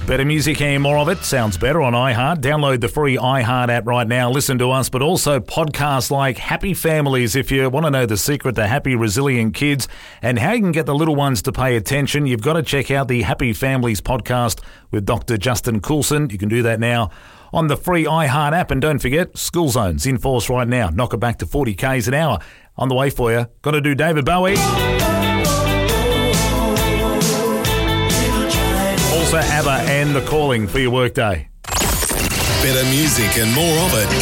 Better music and more of it sounds better on iHeart. Download the free iHeart app right now. Listen to us, but also podcasts like Happy Families. If you want to know the secret to happy, resilient kids and how you can get the little ones to pay attention, you've got to check out the Happy Families podcast with Dr. Justin Coulson. You can do that now on the free iHeart app. And don't forget, School Zone's in force right now. Knock it back to 40 k's an hour. On the way for you. Got to do David Bowie. Also ABBA and The Calling for your workday. Better music and more of it